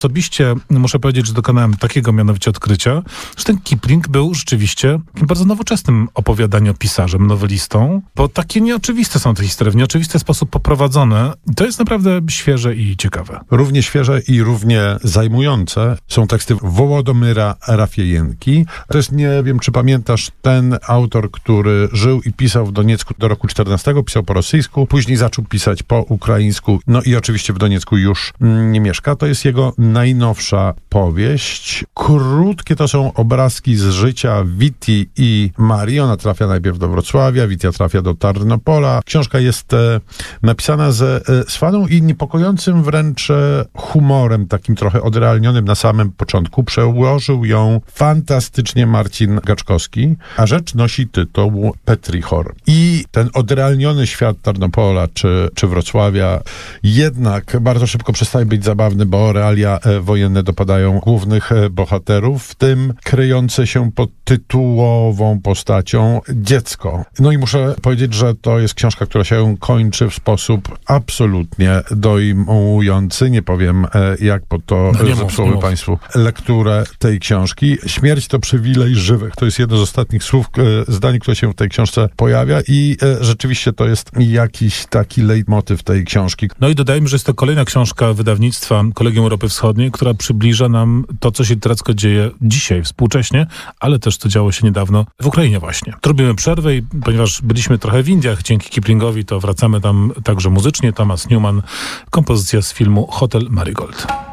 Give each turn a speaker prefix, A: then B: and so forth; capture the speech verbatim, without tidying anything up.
A: Osobiście muszę powiedzieć, że dokonałem takiego mianowicie odkrycia, że ten Kipling był rzeczywiście bardzo nowoczesnym opowiadaniopisarzem, nowelistą, bo takie nieoczywiste są te historie, w nieoczywisty sposób poprowadzone. To jest naprawdę świeże i ciekawe.
B: Równie świeże i równie zajmujące są teksty Wołodomyra Rafiejenki. To jest, nie wiem, czy pamiętasz, ten autor, który żył i pisał w Doniecku do roku czternastego, pisał po rosyjsku, później zaczął pisać po ukraińsku, no i oczywiście w Doniecku już nie mieszka. To jest jego najnowsza powieść. Krótkie to są obrazki z życia Witi i Marii. Ona trafia najpierw do Wrocławia, Witia trafia do Tarnopola. Książka jest e, napisana ze e, swadą i niepokojącym wręcz e, humorem, takim trochę odrealnionym na samym początku. Przełożył ją fantastycznie Marcin Gaczkowski, a rzecz nosi tytuł Petrichor. I ten odrealniony świat Tarnopola czy, czy Wrocławia jednak bardzo szybko przestaje być zabawny, bo realia e, wojenne dopadają głównych e, bohaterów, w tym kryjące się pod tytułową postacią dziecko. No i muszę powiedzieć, że to jest książka, która się kończy w sposób absolutnie dojmujący. Nie powiem, e, jak po to
A: no
B: zepsuły Państwu lekturę tej książki. Śmierć to przywilej żywych. To jest jedno z ostatnich słów, e, zdań, które się w tej książce pojawia i e, rzeczywiście to jest jakiś taki leitmotyw tej książki.
A: No i dodajmy, że jest to kolejna książka wydawnictwa Kolegium Europy Wschodniej, która przybliża nam to, co się literacko dzieje dzisiaj, współcześnie, ale też co działo się niedawno w Ukrainie właśnie. Robimy przerwę i ponieważ byliśmy trochę w Indiach dzięki Kiplingowi, to wracamy tam także muzycznie. Thomas Newman, kompozycja z filmu Hotel Marigold.